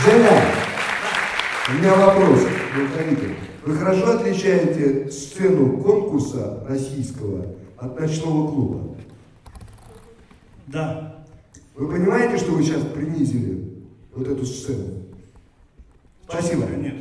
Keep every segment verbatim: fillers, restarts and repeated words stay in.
Женя, у меня вопрос. Вы хорошо отличаете сцену конкурса российского от ночного клуба? Да. Вы понимаете, что вы сейчас принизили вот эту сцену? Спасибо. Нет.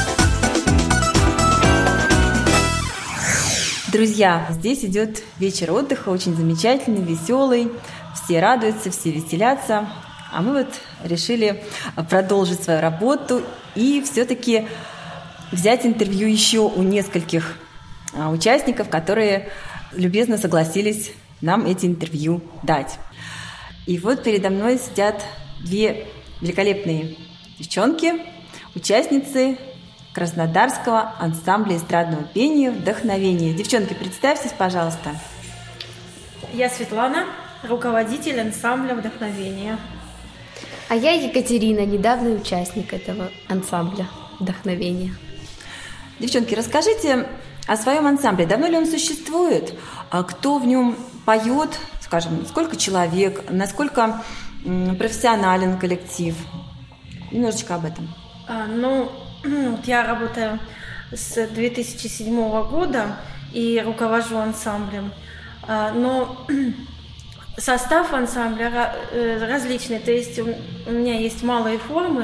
Друзья, здесь идет вечер отдыха, очень замечательный, веселый. Все радуются, все веселятся. А мы вот решили продолжить свою работу и все-таки взять интервью еще у нескольких участников, которые любезно согласились нам эти интервью дать. И вот передо мной сидят две великолепные девчонки, участницы Краснодарского ансамбля эстрадного пения «Вдохновение». Девчонки, представьтесь, пожалуйста. Я Светлана, руководитель ансамбля «Вдохновение». А я Екатерина, недавний участник этого ансамбля «Вдохновение». Девчонки, расскажите о своем ансамбле. Давно ли он существует? Кто в нем поет? Скажем, сколько человек? Насколько профессионален коллектив? Немножечко об этом. А, ну, вот я работаю с две тысячи седьмого года и руковожу ансамблем. А, но состав ансамбля различный. То есть у меня есть малые формы,